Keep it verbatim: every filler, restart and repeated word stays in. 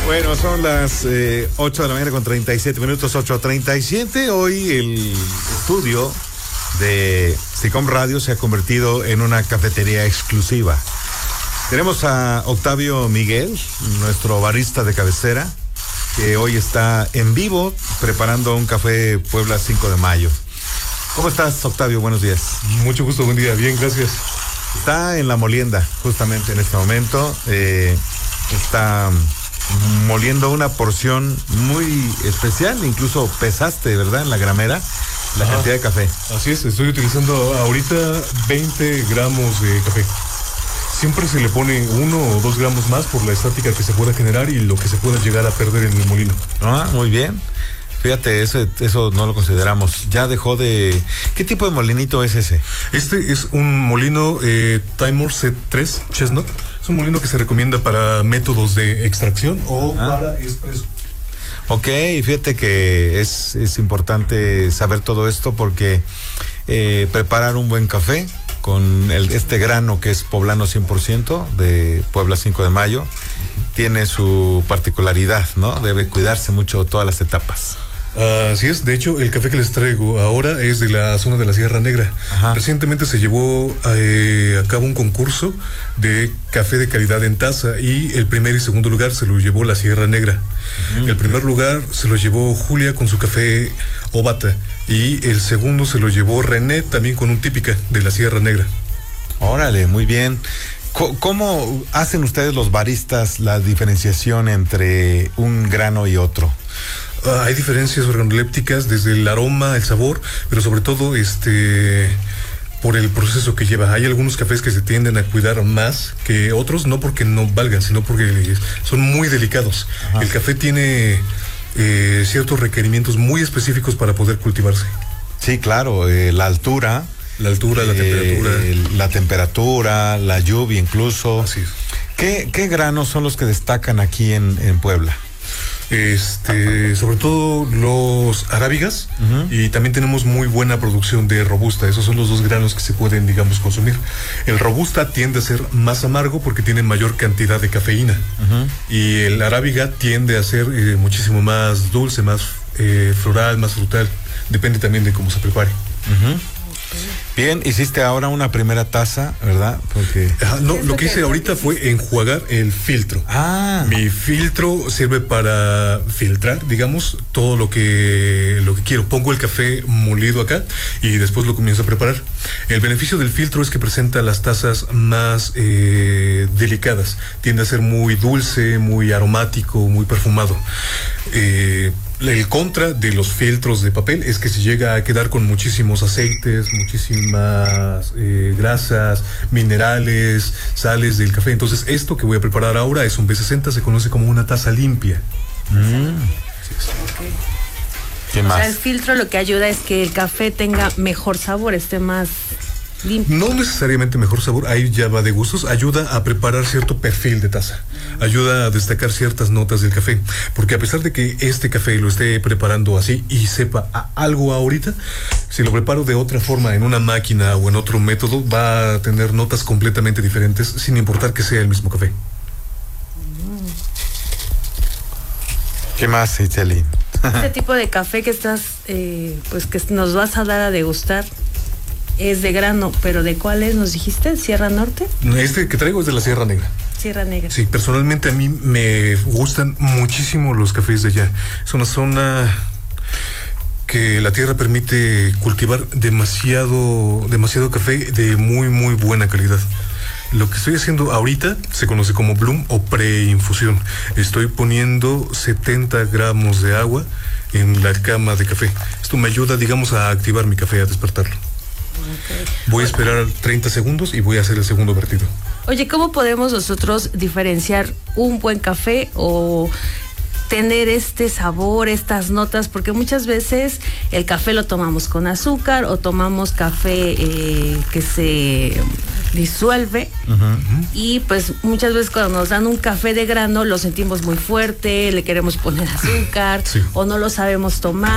Bueno, son las eh, ocho de la mañana con treinta y siete minutos, ocho treinta y siete. Hoy el estudio de SICOM Radio se ha convertido en una cafetería exclusiva. Tenemos a Octavio Miguel, nuestro barista de cabecera, que hoy está en vivo preparando un café Puebla cinco de mayo. ¿Cómo estás, Octavio? Buenos días. Mucho gusto, buen día, bien, gracias. Está en La Molienda, justamente en este momento. Eh, está moliendo una porción muy especial, incluso pesaste, ¿verdad?, en la gramera, la Ajá. cantidad de café. Así es, estoy utilizando ahorita veinte gramos de café. Siempre se le pone uno o dos gramos más por la estática que se pueda generar y lo que se pueda llegar a perder en el molino. Ah, muy bien. Fíjate, eso, eso no lo consideramos. Ya dejó de... ¿Qué tipo de molinito es ese? Este es un molino eh, Timor C tres Chestnut. Es un molino que se recomienda para métodos de extracción o ah. para expreso. Ok, fíjate que es, es importante saber todo esto porque eh, preparar un buen café con el, este grano que es poblano cien por ciento de Puebla cinco de mayo tiene su particularidad, ¿no? Debe cuidarse mucho todas las etapas. Así es, de hecho el café que les traigo ahora es de la zona de la Sierra Negra. Ajá. Recientemente se llevó eh, a cabo un concurso de café de calidad en taza y el primer y segundo lugar se lo llevó la Sierra Negra. Uh-huh. El primer lugar se lo llevó Julia con su café Obata y el segundo se lo llevó René también con un típica de la Sierra Negra. Órale, muy bien. ¿Cómo hacen ustedes los baristas la diferenciación entre un grano y otro? Uh, hay diferencias organolépticas desde el aroma, el sabor, pero sobre todo este por el proceso que lleva. Hay algunos cafés que se tienden a cuidar más que otros, no porque no valgan, sino porque son muy delicados. Ajá. El café tiene eh, ciertos requerimientos muy específicos para poder cultivarse. Sí, claro, eh, la altura. La altura, la eh, temperatura. La temperatura, la lluvia incluso. Así es. ¿Qué, qué granos son los que destacan aquí en, en Puebla? Este, sobre todo los arábigas, uh-huh. y también tenemos muy buena producción de robusta. Esos son los dos granos que se pueden, digamos, consumir. El robusta tiende a ser más amargo porque tiene mayor cantidad de cafeína, uh-huh. y el arábiga tiende a ser eh, muchísimo más dulce, más eh, floral, más frutal. Depende también de cómo se prepare. Uh-huh. Bien, hiciste ahora una primera taza, ¿verdad? Porque... Ajá, no, lo que hice ahorita fue enjuagar el filtro. Ah. Mi filtro sirve para filtrar, digamos, todo lo que lo que quiero. Pongo el café molido acá y después lo comienzo a preparar. El beneficio del filtro es que presenta las tazas más eh, delicadas. Tiende a ser muy dulce, muy aromático, muy perfumado. Eh... El contra de los filtros de papel es que se llega a quedar con muchísimos aceites, muchísimas eh, grasas, minerales, sales del café. Entonces, esto que voy a preparar ahora es un B sesenta, se conoce como una taza limpia. Mm. Sí, sí. Okay. ¿Qué más? O sea, el filtro lo que ayuda es que el café tenga mejor sabor, esté más limpio. No necesariamente mejor sabor, ahí ya va de gustos. Ayuda a preparar cierto perfil de taza, ayuda a destacar ciertas notas del café, porque a pesar de que este café lo esté preparando así y sepa a algo ahorita, si lo preparo de otra forma en una máquina o en otro método, va a tener notas completamente diferentes sin importar que sea el mismo café. ¿Qué más, Itzelin? Este tipo de café que estás, eh, pues que nos vas a dar a degustar, es de grano, pero ¿de cuál es? ¿Nos dijiste? ¿Sierra Norte? Este que traigo es de la Sierra Negra. Sierra Negra. Sí, personalmente a mí me gustan muchísimo los cafés de allá. Es una zona que la tierra permite cultivar demasiado, demasiado café de muy, muy buena calidad. Lo que estoy haciendo ahorita se conoce como bloom o preinfusión. Estoy poniendo setenta gramos de agua en la cama de café. Esto me ayuda, digamos, a activar mi café, a despertarlo. Okay. Voy a esperar treinta segundos y voy a hacer el segundo vertido. Oye, ¿cómo podemos nosotros diferenciar un buen café o tener este sabor, estas notas? Porque muchas veces el café lo tomamos con azúcar o tomamos café eh, que se disuelve, uh-huh. y pues muchas veces cuando nos dan un café de grano lo sentimos muy fuerte, le queremos poner azúcar, sí. o no lo sabemos tomar.